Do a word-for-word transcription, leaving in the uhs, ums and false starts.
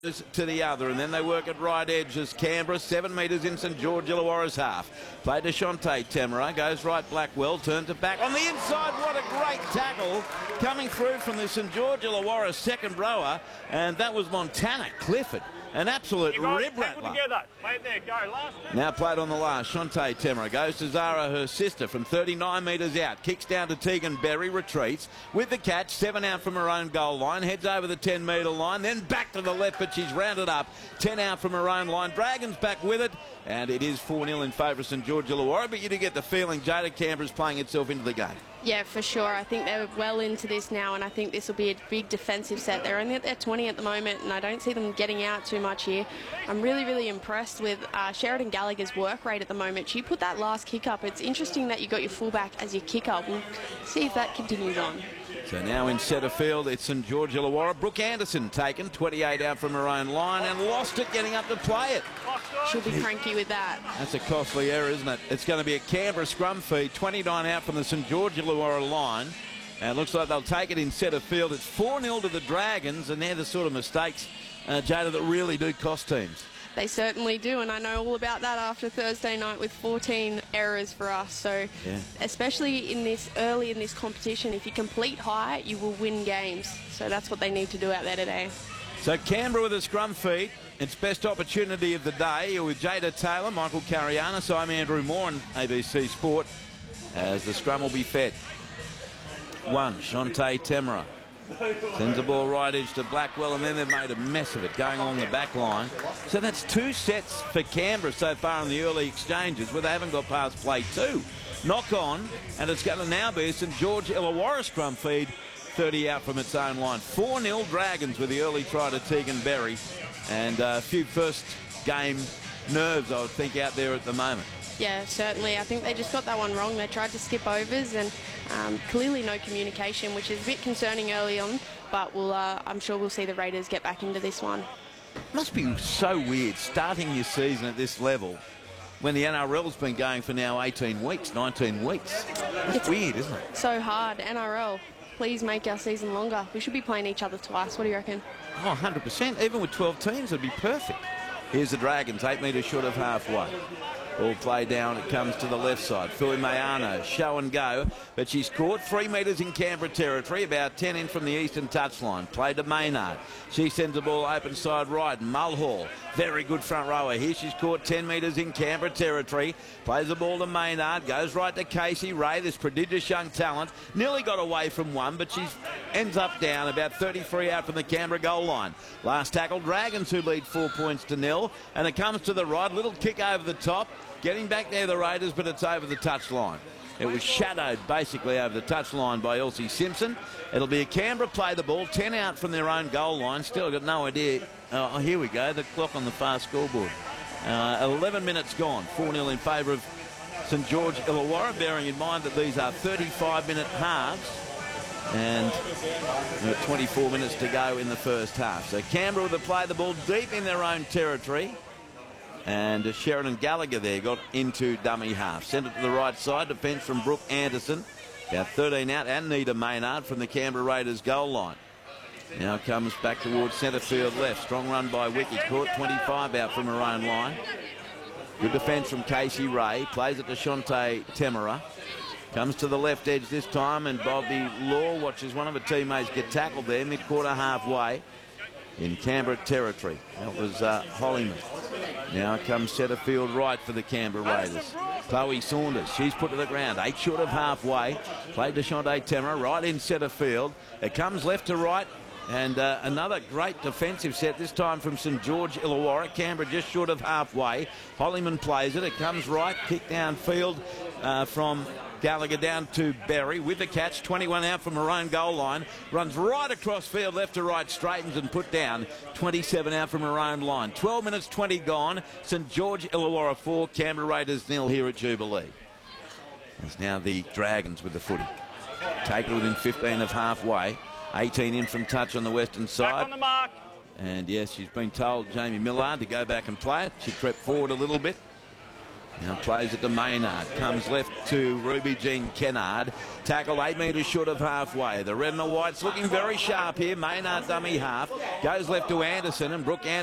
to the other, and then they work at right edge as Canberra, seven metres in St George Illawarra's half. Play to Shante Temera, goes right Blackwell, turns it back on the inside. What a great tackle coming through from the St George Illawarra second rower, and that was Montana Clifford. An absolute rib rattler. Now played on the last. Shante Temera goes to Zara, her sister, from thirty-nine metres out. Kicks down to Tegan Berry, retreats with the catch. Seven out from her own goal line. Heads over the ten metre line. Then back to the left, but she's rounded up. ten out from her own line. Dragons back with it. And it is four nil in favour of St George Illawarra. But you do get the feeling Jada Canberra's playing itself into the game. Yeah, for sure. I think they're well into this now, and I think this will be a big defensive set. They're only at their twenty at the moment, and I don't see them getting out too much here. I'm really, really impressed with uh, Sheridan Gallagher's work rate at the moment. She put that last kick up. It's interesting that you got your fullback as your kicker. We'll see if that continues on. So now in centre field, it's St George Illawarra. Brooke Anderson taken, twenty-eight out from her own line, and lost it getting up to play it. She'll be cranky with that. That's a costly error, isn't it? It's going to be a Canberra scrum feed, twenty-nine out from the St George Illawarra line. And it looks like they'll take it in centre field. It's four nil to the Dragons, and they're the sort of mistakes, uh, Jada, that really do cost teams. They certainly do, and I know all about that after Thursday night with fourteen errors for us. So, yeah. Especially in this early in this competition, if you complete high, you will win games. So that's what they need to do out there today. So Canberra with a scrum feed. Its best opportunity of the day with Jada Taylor, Michael Carianis. I'm Andrew Moore on A B C Sport as the scrum will be fed. One, Shante Temera. Sends the ball right edge to Blackwell, and then they've made a mess of it going along the back line. So that's two sets for Canberra so far in the early exchanges where they haven't got past play two. Knock on, and it's going to now be a St George Illawarra scrum feed, thirty out from its own line. four nil Dragons with the early try to Tegan Berry, and a few first game nerves, I would think, out there at the moment. Yeah, certainly. I think they just got that one wrong. They tried to skip overs, and um, clearly no communication, which is a bit concerning early on, but we'll, uh, I'm sure we'll see the Raiders get back into this one. Must be so weird starting your season at this level when the N R L's been going for now eighteen weeks, nineteen weeks. It's, it's weird, isn't it? So hard. N R L, please make our season longer. We should be playing each other twice. What do you reckon? Oh, one hundred percent. Even with twelve teams, it'd be perfect. Here's the Dragons, eight metres short of halfway. Ball play down, it comes to the left side. Fui Mayano, show and go, but she's caught three metres in Canberra territory, about ten in from the eastern touchline. Play to Maynard. She sends the ball open side right. Mulhall, very good front rower here. She's caught ten metres in Canberra territory. Plays the ball to Maynard, goes right to Casey Ray, this prodigious young talent. Nearly got away from one, but she ends up down about thirty-three out from the Canberra goal line. Last tackle, Dragons who lead four points to nil, and it comes to the right. Little kick over the top. Getting back there, the Raiders, but it's over the touchline. It was shadowed basically over the touchline by Elsie Simpson. It'll be a Canberra play the ball, ten out from their own goal line. Still got no idea. Oh, here we go, the clock on the far scoreboard. Uh, eleven minutes gone, four nil in favour of St George Illawarra, bearing in mind that these are thirty-five minute halves. And twenty-four minutes to go in the first half. So Canberra with the play the ball deep in their own territory. And uh, Sheridan Gallagher there got into dummy half. Sent it to the right side. Defence from Brooke Anderson. About thirteen out. And Nita Maynard from the Canberra Raiders goal line. Now comes back towards centre field left. Strong run by Wiki. Caught twenty-five out from her own line. Good defence from Casey Ray. Plays it to Shante Temera. Comes to the left edge this time. And Bobby Law watches one of her teammates get tackled there. Mid-quarter halfway in Canberra territory. That was uh, Hollyman. Now comes centre field right for the Canberra Raiders. Chloe Saunders, she's put to the ground, eight short of halfway. Played to Shante Temera, right in centre field. It comes left to right, and uh, another great defensive set, this time from St George Illawarra. Canberra just short of halfway. Hollyman plays it, it comes right, kick downfield uh, from Gallagher down to Berry with the catch, twenty-one out from her own goal line, runs right across field, left to right, straightens and put down, twenty-seven out from her own line. twelve minutes twenty gone, St George Illawarra four, Canberra Raiders nil here at Jubilee. It's now the Dragons with the footy. Take it within fifteen of halfway, eighteen in from touch on the western side. Back on the mark. And yes, she's been told, Jamie Millard, to go back and play it. She crept forward a little bit. Now plays it to Maynard. Comes left to Ruby Jean Kennard. Tackle eight metres short of halfway. The red and the white's looking very sharp here. Maynard dummy half. Goes left to Anderson, and Brooke Anderson